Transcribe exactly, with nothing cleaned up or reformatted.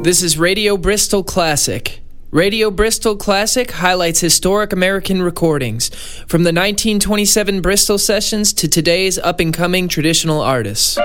This is Radio Bristol Classic. Radio Bristol Classic highlights historic American recordings, from the nineteen twenty-seven Bristol sessions to today's up-and-coming traditional artists.